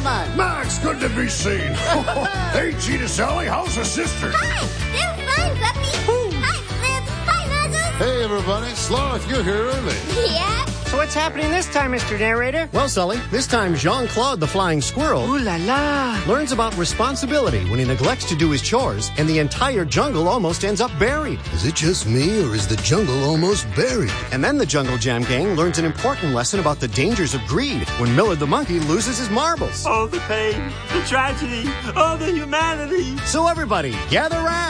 man. Max, good to be seen. Hey, Cheetah Sally, how's the sisters? Hi, they're fine, Puppy. Hi, Flip. Hi, Nuzzles. Hey, everybody. Sloth, you're here early. Yeah? So what's happening this time, Mr. Narrator? Well, Sully, this time Jean-Claude the Flying Squirrel Ooh la la. learns about responsibility when he neglects to do his chores, and the entire jungle almost ends up buried. Is it just me, or is the jungle almost buried? And then the Jungle Jam gang learns an important lesson about the dangers of greed when Millard the monkey loses his marbles. Oh, the pain, the tragedy, oh, the humanity. So everybody, gather round.